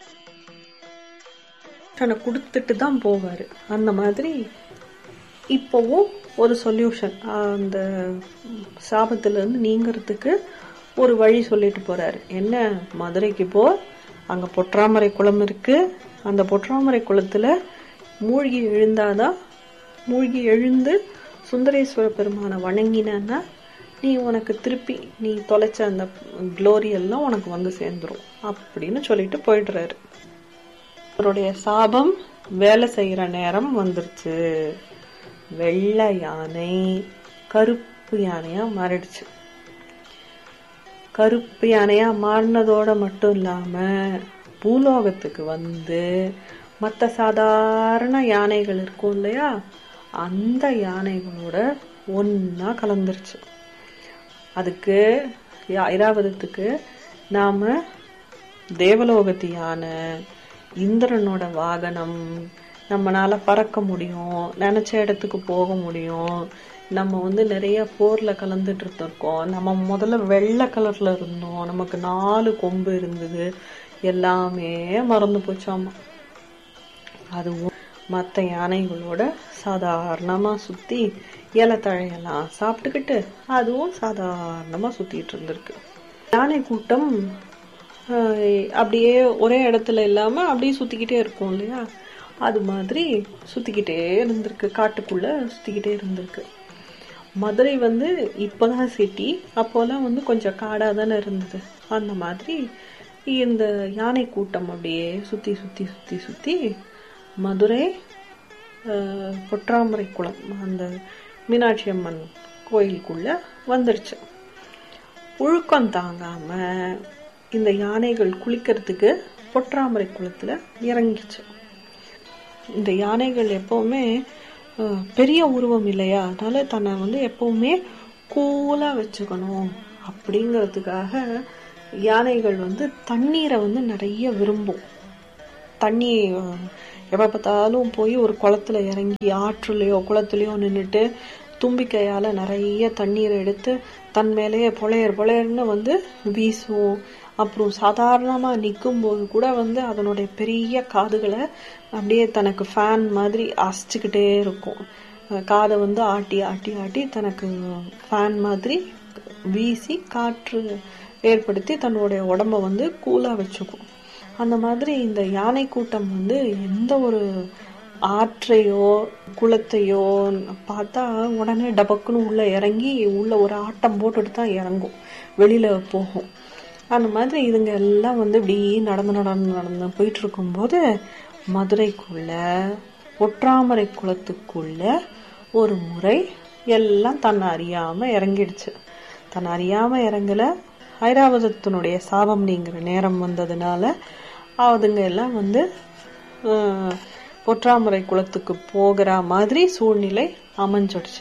கொடுத்துட்டு தான் போவாரு. அந்த மாதிரி இப்பவும் ஒரு சொல்யூஷன், அந்த சாபத்துல இருந்து நீங்கிறதுக்கு ஒரு வழி சொல்லிட்டு போறாரு. என்ன, மதுரைக்கு போ, அங்க பொற்றாமரை குளம் இருக்கு, அந்த பொற்றாமரை குளத்துல மூழ்கி மூழ்கி எழுந்து சுந்தரேஸ்வர பெருமான வணங்கினா நீ உனக்கு திருப்பி நீ தொலைச்ச அந்த குளோரி எல்லாம் உனக்கு சேர்ந்துரும் அப்படின்னு சொல்லிட்டு போயிடுறாரு. அவருடைய சாபம் வேலை செய்யற நேரம் வந்துருச்சு. வெள்ளை யானை கருப்பு யானையா மாறிடுச்சு. கருப்பு யானையா மாறினதோட மட்டும் இல்லாம பூலோகத்துக்கு மற்ற சாதாரண யானைகள் இருக்கும் இல்லையா, அந்த யானைகளோட ஒன்னா கலந்துருச்சு. அதுக்கு ஐராவதத்துக்கு நாம தேவலோகத்து யானை, இந்திரனோட வாகனம், நம்மனால பறக்க முடியும், நினைச்ச இடத்துக்கு போக முடியும், நம்ம நிறைய போர்ல கலந்துட்டு இருக்கோம், நம்ம முதல்ல வெள்ளை கலர்ல இருந்தோம், நமக்கு 4 கொம்பு இருந்தது, எல்லாமே மறந்து போச்சாமா. அதுவும் மற்ற யானைகளோட சாதாரணமா சுத்தி இலத்தழையெல்லாம் சாப்பிட்டுக்கிட்டு அதுவும் சாதாரணமா சுத்திட்டு இருந்திருக்கு. யானை கூட்டம் அப்படியே ஒரே இடத்துல இல்லாம அப்படியே சுத்திக்கிட்டே இருக்கும் இல்லையா, அது மாதிரி சுத்திக்கிட்டே இருந்திருக்கு, காட்டுக்குள்ள சுத்திக்கிட்டே இருந்திருக்கு. மதுரை இப்பதான் சிட்டி, அப்போலாம் கொஞ்சம் காடா தானே இருந்தது. அந்த மாதிரி இந்த யானை கூட்டம் அப்படியே சுத்தி சுத்தி சுத்தி சுத்தி மதுரை பொற்றாமரை குளம், அந்த மீனாட்சி அம்மன் கோயிலுக்குள்ள வந்துருச்சு. புழுக்கம் தாங்காம இந்த யானைகள் குளிக்கிறதுக்கு பொற்றாமரை குளத்துல இறங்கிச்சு. இந்த யானைகள் எப்பவுமே பெரிய உருவம் இல்லையா, அதனால தன்னை எப்பவுமே கூலா வச்சுக்கணும் அப்படிங்கறதுக்காக யானைகள் தண்ணீரை நிறைய விரும்பும். தண்ணி எப்ப பார்த்தாலும் போய் ஒரு குளத்துல இறங்கி ஆற்றுலயோ குளத்துலயோ நின்றுட்டு தும்பிக்கையால நிறைய தண்ணீரை எடுத்து தன் மேலேயே பொழையர்னு வந்து வீசும். அப்புறம் சாதாரணமா நிற்கும் போது கூட வந்து அதனுடைய பெரிய காதுகளை அப்படியே தனக்கு ஃபேன் மாதிரி அசைச்சுக்கிட்டே இருக்கும். காதை வந்து ஆட்டி ஆட்டி ஆட்டி தனக்கு ஃபேன் மாதிரி வீசி காற்று ஏற்படுத்தி தன்னுடைய உடம்ப வந்து கூலா வச்சுக்கும். அந்த மாதிரி இந்த யானை கூட்டம் வந்து எந்த ஒரு ஆற்றையோ குளத்தையோ பார்த்தா உடனே டபக்குன்னு உள்ள இறங்கி உள்ள ஒரு ஆட்டம் போட்டுட்டு தான் இறங்கும், வெளியில போகும். அந்த மாதிரி இதுங்க எல்லாம் வந்து இப்படி நடந்து போயிட்டு இருக்கும்போது மதுரைக்குள்ள ஒற்றாமரை குளத்துக்குள்ள ஒரு முறை எல்லாம் தன்னை அறியாம இறங்கிடுச்சு. தன்னை அறியாம இறங்கல, ஐராவதத்தினுடைய சாபம் நீங்கிற நேரம் வந்ததுனால அதுங்க எல்லாம் வந்து பொற்றாமரை குளத்துக்கு போகிற மாதிரி சூழ்நிலை அமைஞ்சிடுச்சு.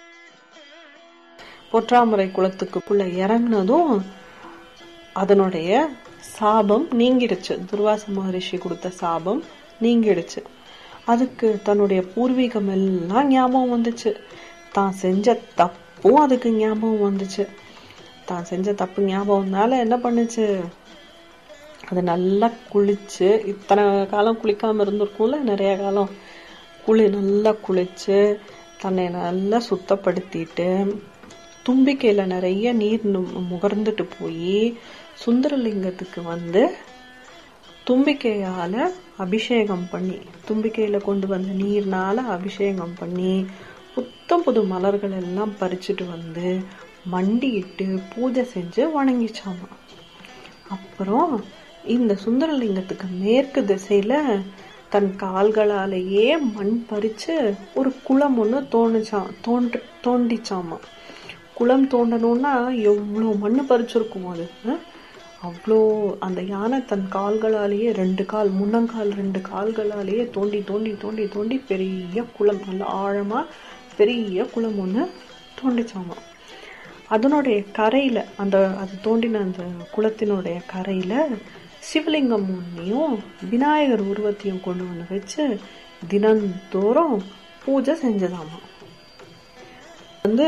பொற்றாமரை குளத்துக்குள்ள இறங்கினதும் அதனுடைய சாபம் நீங்கிடுச்சு. துர்வாச மகரிஷி கொடுத்த சாபம் நீங்கிடுச்சு. அதுக்கு தன்னுடைய பூர்வீகம் எல்லாம் ஞாபகம் வந்துச்சு. தான் செஞ்ச தப்பும் அதுக்கு ஞாபகம் வந்துச்சு. தான் செஞ்ச தப்பு ஞாபகம்னால என்ன பண்ணுச்சு, அது நல்லா குளிச்சு, இத்தனை காலம் குளிக்காம இருந்திருக்கும்ல, நிறைய காலம் நல்லா குளிச்சு தன்னை நல்லா சுத்தப்படுத்திட்டு தும்பிக்கையில நிறைய நீர் முகர்ந்துட்டு போய் சுந்தரலிங்கத்துக்கு வந்து தும்பிக்கையால அபிஷேகம் பண்ணி, தும்பிக்கையில கொண்டு வந்த நீர்னால அபிஷேகம் பண்ணி புத்தம் புது மலர்கள் எல்லாம் பறிச்சுட்டு வந்து மண்டிட்டு பூஜை செஞ்சு வணங்கிச்சாமா. அப்புறம் இந்த சுந்தரலிங்கத்துக்கு மேற்கு திசையில தன் கால்களாலேயே மண் பறிச்சு ஒரு குளம் ஒண்ணு தோண்டிச்சாமா. குளம் தோண்டணும்னா எவ்வளவு மண்ணு பறிச்சிருக்கும் அது. அவ்வளோ அந்த யானை தன் கால்களாலேயே முன்னங்கால் 2 கால்களாலேயே தோண்டி தோண்டி தோண்டி தோண்டி பெரிய குளம், நல்ல ஆழமா பெரிய குளம் ஒண்ணு தோண்டிச்சாமா. அதனுடைய கரையில அது தோண்டின அந்த குளத்தினுடைய கரையில சிவலிங்கம் ஒன்னையும் விநாயகர் உருவத்தையும் கொண்டு வந்து வச்சு தினந்தோறும் பூஜை செஞ்சதாமா. வந்து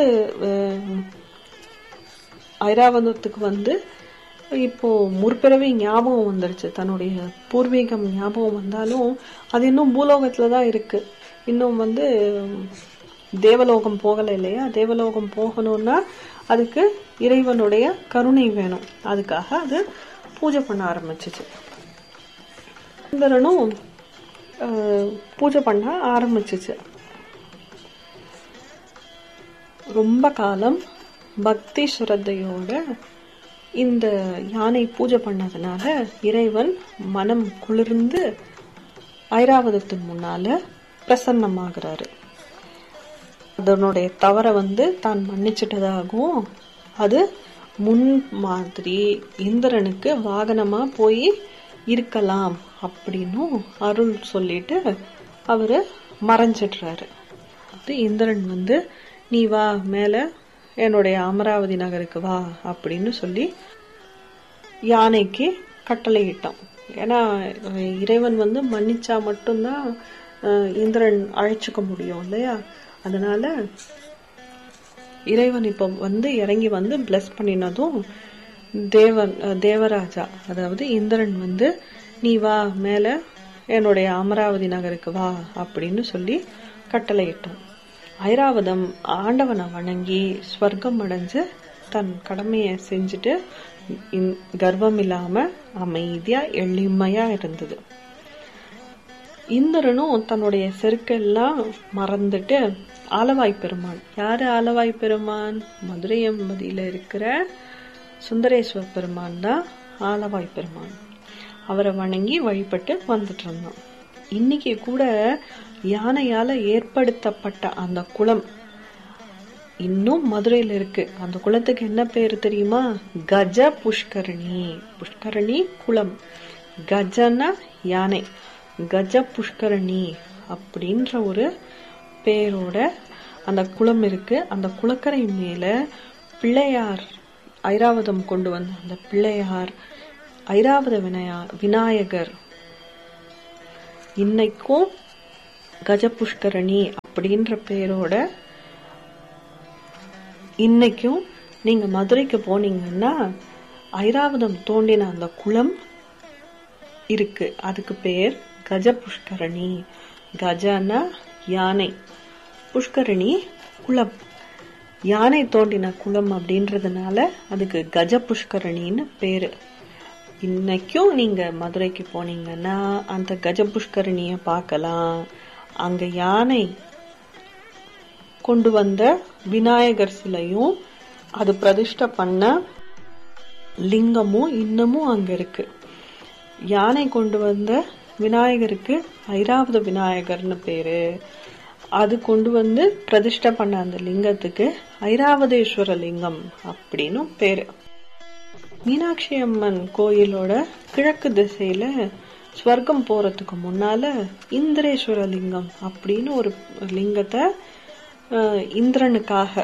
ஐராவதத்துக்கு வந்து இப்போ முற்பிறவி ஞாபகம் வந்துருச்சு. தன்னுடைய பூர்வீகம் ஞாபகம் வந்தாலும் அது இன்னும் பூலோகத்துலதான் இருக்கு. இன்னும் வந்து தேவலோகம் போகல இல்லையா. தேவலோகம் போகணும்னா அதுக்கு இறைவனுடைய கருணை வேணும். அதுக்காக அது பூஜை பண்ண ஆரம்பிச்சிச்சு. சுந்தரனும் பூஜை பண்ண ஆரம்பிச்சிச்சு. ரொம்ப காலம் பக்தி ஸ்ரத்தையோட இந்த யானை பூஜை பண்ணதுனால இறைவன் மனம் குளிர்ந்து ஐராவதத்தின் முன்னால பிரசன்னமாகிறாரு. அதனுடைய தவற வந்து தான் மன்னிச்சிட்டதாகவும் அது முன் மாதிரி இந்திரனுக்கு வாகனமா போய் இருக்கலாம் அப்படின்னும் அருள் சொல்லிட்டு அவரு மறைஞ்சிடுறாரு. இந்திரன் வந்து நீ வா மேல என்னுடைய அமராவதி நகருக்கு வா அப்படின்னு சொல்லி யானைக்கு கட்டளையிட்டான். ஏன்னா இறைவன் வந்து மன்னிச்சா மட்டும்தான் இந்திரன் அழைச்சுக்க முடியும் இல்லையா. அதனால இறைவன் இப்ப வந்து இறங்கி வந்து பிளஸ் பண்ணினதும் தேவராஜா அதாவது இந்திரன் வந்து நீ வா மேல என்னுடைய அமராவதி நகருக்கு வா அப்படின்னு சொல்லி கட்டளையிட்டான். ஐராவதம் ஆண்டவனை வணங்கி ஸ்வர்க்கம் அடைஞ்சு தன் கடமையை செஞ்சுட்டு கர்வம் இல்லாம அமைதியா எளிமையா இருந்தது. இந்திரனும் தன்னுடைய செருக்கெல்லாம் மறந்துட்டு ஆலவாய் பெருமான், யாரு ஆலவாய் பெருமான்? மதுரை எம்பதியில இருக்கிற சுந்தரேஸ்வர பெருமான் தான் ஆலவாய் பெருமான். அவரை வணங்கி வழிபட்டு வந்துட்டு இருந்தான். இன்னைக்கு கூட யானையால ஏற்படுத்தப்பட்ட அந்த குளம் இன்னும் மதுரையில இருக்கு. அந்த குளத்துக்கு என்ன பேரு தெரியுமா? கஜ புஷ்கரணி. புஷ்கரணி குளம். கஜன யானை, கஜ புஷ்கரணி அப்படின்ற ஒரு பேரோட அந்த குளம் இருக்கு. அந்த குளக்கரை மேல பிள்ளையார், ஐராவதம் கொண்டு வந்த அந்த பிள்ளையார், ஐராவத விநாயகர், இன்னைக்கும் கஜ புஷ்கரணி அப்படின்ற பேரோட இன்னைக்கும் நீங்க மதுரைக்கு போனீங்கன்னா ஐராவதம் தோண்டின அந்த குளம் இருக்கு. அதுக்கு பேர் கஜ புஷ்கரணி. கஜனா யானை, புஷ்கரணி குளம். யானை தோண்டின குளம் அப்படின்றதுனால அதுக்கு கஜ புஷ்கரணின்னு பேரு. இன்னைக்கும் நீங்க மதுரைக்கு போனீங்கன்னா அந்த கஜ புஷ்கரணிய பார்க்கலாம். அங்க யானை கொண்டு வந்த விநாயகர் சிலையும் அது பிரதிஷ்டை பண்ண லிங்கமும் இன்னமும் அங்க இருக்கு. யானை கொண்டு வந்த விநாயகருக்கு ஐராவத விநாயகர்னு பேரு. அது கொண்டு வந்து பிரதிஷ்டை பண்ண அந்த லிங்கத்துக்கு ஐராவதேஸ்வர லிங்கம் அப்படின்னு பேரு. மீனாட்சி அம்மன் கோயிலோட கிழக்கு திசையில ஸ்வர்க்கம் போறதுக்கு முன்னால இந்திரேஸ்வர லிங்கம் அப்படின்னு ஒரு லிங்கத்தை இந்திரனுக்காக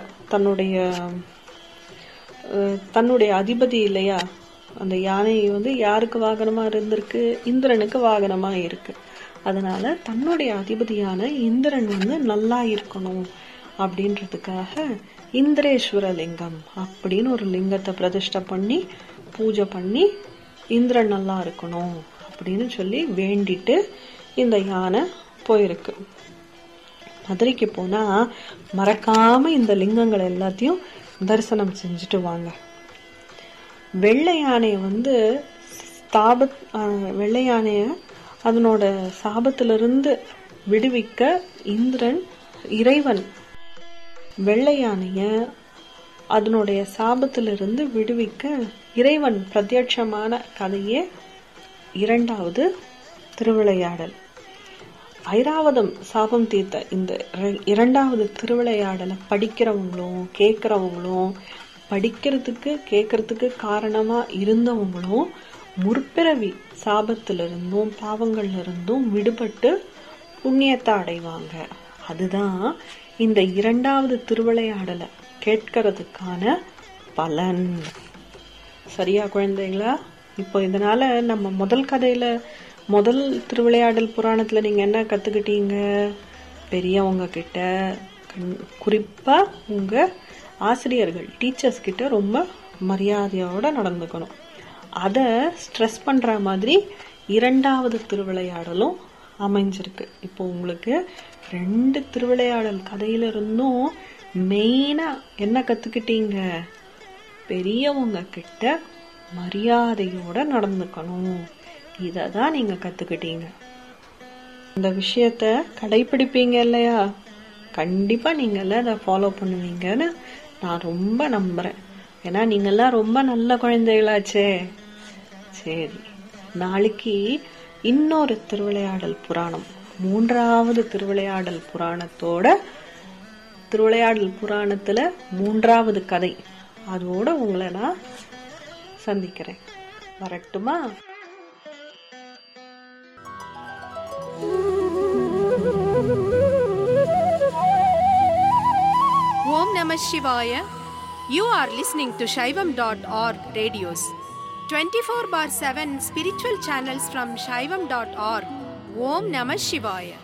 தன்னுடைய அதிபதி இல்லையா, அந்த யானை வந்து யாருக்கு வாகனமா இருந்திருக்கு? இந்திரனுக்கு வாகனமா இருக்கு. அதனால தன்னுடைய அதிபதியான இந்திரன் வந்து நல்லா இருக்கணும் அப்படின்றதுக்காக இந்திரேஸ்வர லிங்கம் அப்படின்னு ஒரு லிங்கத்தை பிரதிஷ்டை பண்ணி பூஜை பண்ணி இந்திரன் நல்லா இருக்கணும் அப்படின்னு சொல்லி வேண்டிட்டு இந்த யானை போயிருக்கு. மதுரைக்கு போனா மறக்காம இந்த லிங்கங்கள் எல்லாத்தையும் தரிசனம் செஞ்சுட்டு வாங்க. வெள்ளை யானைய வந்து வெள்ளை யானைய அதனோட சாபத்திலிருந்து விடுவிக்க இறைவன் வெள்ளை யானைய அதனுடைய சாபத்திலிருந்து விடுவிக்க இறைவன் பிரத்யட்சமான கதையே இரண்டாவது திருவிளையாடல். ஐராவதம் சாபம் தீர்த்த இந்த இரண்டாவது திருவிளையாடலை படிக்கிறவங்களும் கேட்கிறவங்களும், படிக்கிறதுக்கு கேட்கறதுக்கு காரணமா இருந்தவங்களும் முற்பிறவி சாபத்திலிருந்தும் பாவங்கள்ல இருந்தும் விடுபட்டு புண்ணியத்தை அடைவாங்க. அதுதான் இந்த இரண்டாவது திருவிளையாடலை கேட்கறதுக்கான பலன். சரியா குழந்தைங்களா? இப்போ இதனால நம்ம முதல் திருவிளையாடல் புராணத்துல நீங்க என்ன கத்துக்கிட்டீங்க? பெரியவங்க கிட்ட, குறிப்பா உங்க ஆசிரியர்கள் டீச்சர்ஸ் கிட்ட ரொம்ப மரியாதையோட நடந்துக்கணும். அத ஸ்ட்ரெஸ் பண்ற மாதிரி இரண்டாவது திருவிளையாடலும் அமைஞ்சிருக்கு. இப்போ உங்களுக்கு 2 திருவிளையாடல் கதையில இருந்தும் மெயினா என்ன கத்துக்கிட்டீங்க? பெரியவங்க கிட்ட மரியாதையோட நடந்துக்கணும். இததான் நீங்க கத்துக்கிட்டீங்க. இந்த விஷயத்த கடைபிடிப்பீங்க இல்லையா? கண்டிப்பா நீங்க எல்லாம் அதை ஃபாலோ பண்ணுவீங்கன்னு நான் ரொம்ப நம்புறேன். ஏன்னா நீங்க எல்லாம் ரொம்ப நல்ல குழந்தைகளாச்சே. சரி, நாளைக்கு இன்னொரு திருவிளையாடல் புராணம், 3வது திருவிளையாடல் புராணத்துல 3வது கதை, அதோட உங்களை நான் சந்திக்கிறேன். வரட்டுமா? Om Namah Shivaya. You are listening to Shaivam.org radios. 24/7 spiritual channels from Shaivam.org. Om Namah Shivaya.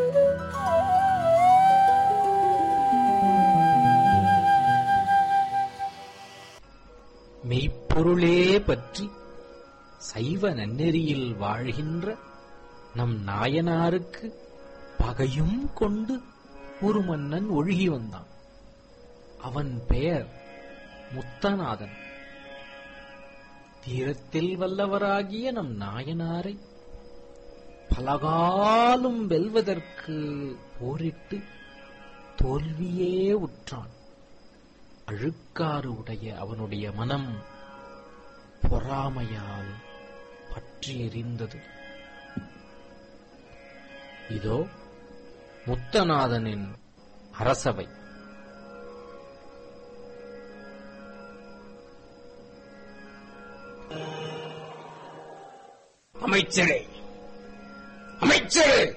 மெய்ப்பொருளே பற்றி சைவ நன்னெறியில் வாழ்கின்ற நம் நாயனாருக்கு பகையும் கொண்டு ஒரு மன்னன் ஒழுகி வந்தான். அவன் பெயர் முத்தநாதன். தீரத்தில் வல்லவராகிய நம் நாயனாரை பலகாலும் வெல்வதற்கு போரிட்டு தோல்வியே உற்றான். அழுக்காறு உடைய அவனுடைய மனம் பொறாமையால் பற்றி எரிந்தது. இதோ முத்தநாதனின் அரசவை. அமைச்சரே, அமைச்சரே,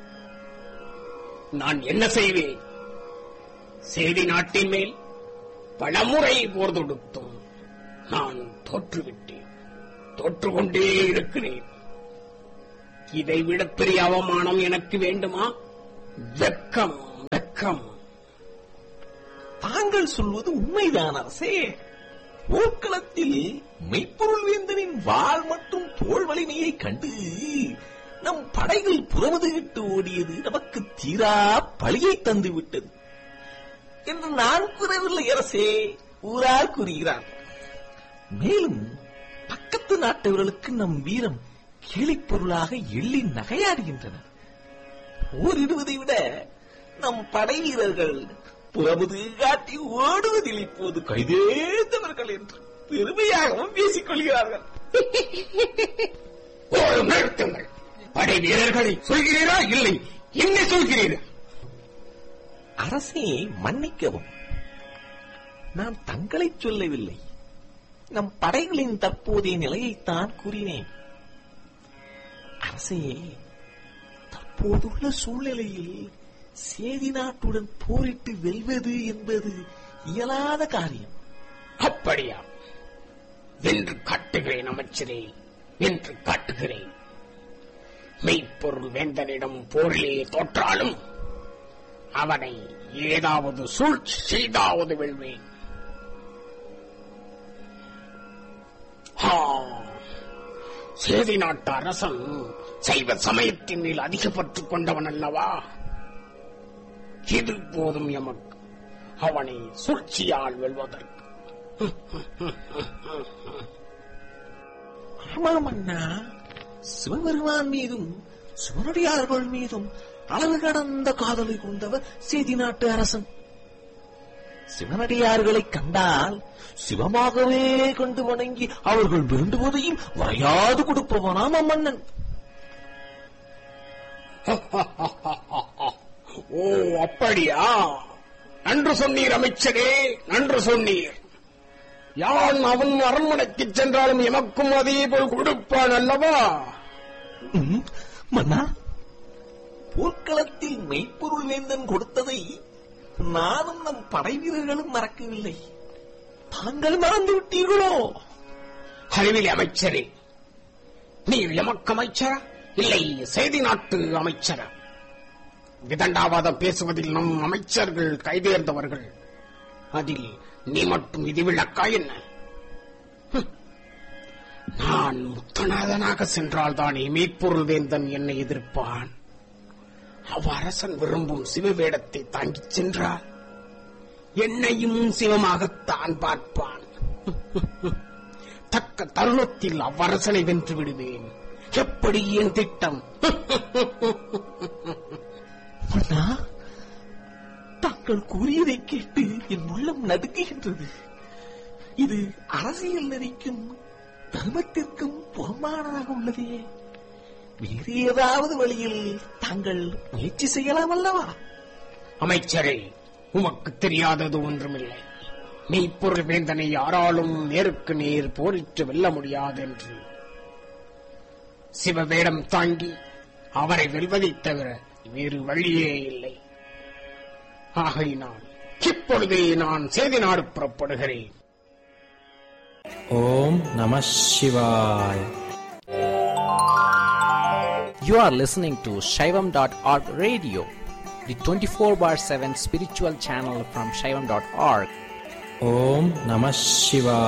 நான் என்ன செய்வேன்? சேதி நாட்டின் மேல் பலமுறை போர் தொடுத்தும் நான் தோற்றுவிட்டேன். தோற்றுக்கொண்டே இருக்கிறேன். இதைவிட பெரிய அவமானம் எனக்கு வேண்டுமா? வெக்கம், வெக்கம். தாங்கள் சொல்வது உண்மைதான் அரசே. போர்க்களத்தில் மெய்ப்பொருள் வேந்தனின் வாள் மற்றும் தோள் வலிமையை கண்டு நம் படைகள் புறமுதுகிட்டு ஓடியது நமக்கு தீரா பழியை தந்து விட்டது என்று நான் கூறவில்லை அரசே, ஊரார் கூறுகிறார். மேலும் பக்கத்து நாட்டவர்களுக்கு நம் வீரம் கேலிப் பொருளாக எள்ளி நகையாடுகின்றனர். போரிடுவதை விட நம் படை வீரர்கள் புறமுது காட்டி ஓடுவதில் இப்போது கைதேர்ந்தவர்கள் என்று பெருமையாகவும் பேசிக் கொள்கிறார்கள். நிறுத்துங்கள். படை வீரர்களை சொல்கிறீரா இல்லை என்ன சொல்கிறீர்கள்? அரசே மன்னிக்கவும், நான் தங்களை சொல்லவில்லை, நம் படைகளின் தற்போதைய நிலையைத்தான் கூறினேன். அரசே, தற்போதுள்ள சூழ்நிலையில் சேதி நாட்டுடன் போரிட்டு வெல்வது என்பது இயலாத காரியம். அப்படியா? வென்று காட்டுகிறேன் அமைச்சரே, வென்று காட்டுகிறேன். மெய்ப்பொருள் வேந்தனிடம் போரிலே தோற்றாலும் அவனை ஏதாவது சூழ்ச்சி செய்தாவது வெல்வேன். சேதி நாட்டு அரசன் சைவ சமயத்தின் மேல் அதிக பற்று கொண்டவன் அல்லவா? இது போதும் எமக்கு அவனை சூழ்ச்சியால் வெல்வதற்கு. ஆமாம் அண்ணா, சிவபெருமான் மீதும் சிவனடியார்கள் மீதும் அளவு கடந்த காதலை கொண்டவர் சேதி நாட்டு அரசன். சிவனடியார்களை கண்டால் சிவமாகவே கண்டு வணங்கி அவர்கள் வேண்டுவதையும் வரையாது கொடுப்பவனாம் அம்மன்னன். ஓ, அப்படியா? நன்று சொன்னீர் அமைச்சரே, நன்று சொன்னீர். யான் அவன் அரண்மனைக்கு சென்றாலும் எமக்கும் அதே போல் கொடுப்பான் அல்லவா? மன்னா, போர்க்களத்தில் மெய்ப்பொருள் வேந்தன் கொடுத்ததை நானும் நம் படை வீரர்களும் மறக்கவில்லை. தாங்கள் மறந்து விட்டீர்களோ? அறிவிலே அமைச்சரே, நீர் எமக்கு அமைச்சரா இல்லை சேதி நாட்டு அமைச்சரா? விதண்டாவாதம் பேசுவதில் நம் அமைச்சர்கள் கைதேர்ந்தவர்கள். அதில் நீ மட்டும் விதிவிலக்கா என்ன? நான் முத்தநாதனாக சென்றால்தானே மெய்ப்பொருள் வேந்தன் என்னை எதிர்ப்பான். அவ்வரசன் விரும்பும் சிவவேடத்தை தாங்கிச் சென்றால் என்னையும் சிவமாகத்தான் பார்ப்பான். தக்க தருணத்தில் அவ்வரசனை வென்று விடுவேன். எப்படி என் திட்டம்? அண்ணா, தாங்கள் கூறியதை கேட்டு என் உள்ளம் நடுங்குகின்றது. இது அரசியல் நெறிக்கும் தர்மத்திற்கும் புறம்பானதாக உள்ளதே. வேறு ஏதாவது வழியில் தாங்கள் முயற்சி செய்யலாம் அல்லவா? அமைச்சரே, உமக்கு தெரியாதது ஒன்றுமில்லை. மெய்ப்பொருள் வேந்தனை யாராலும் நேருக்கு நேர் போரிட்டு வெல்ல முடியாது என்று சிவவேடம் தாங்கி அவரை வெல்வதைத் தவிர வேறு வழியே இல்லை. ஆகையினால் இப்பொழுதே நான் சேதி நாடு புறப்படுகிறேன். ஓம் நம சிவாய. You are listening to Shaivam.org radio, the 24/7 spiritual channel from Shaivam.org. Om Namah Shivaya.